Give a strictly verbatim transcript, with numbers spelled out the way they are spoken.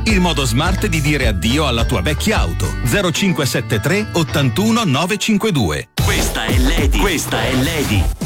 Il modo smart di dire addio alla tua vecchia auto. zero cinque sette tre ottantuno nove cinquantadue. Questa è Lady. Questa è Lady.